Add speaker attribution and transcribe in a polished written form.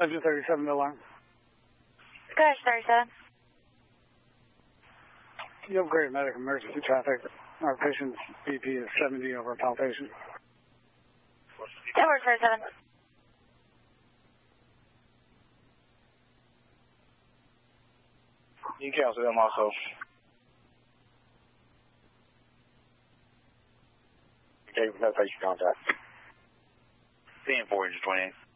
Speaker 1: Engine 37 alarm.
Speaker 2: Skyhawk 37.
Speaker 1: You have great medic emergency traffic. Our patient's BP is 70 over palpation.
Speaker 2: Edward 37.
Speaker 3: You can cancel them also. Okay, no patient contact. 10-4, engine 28.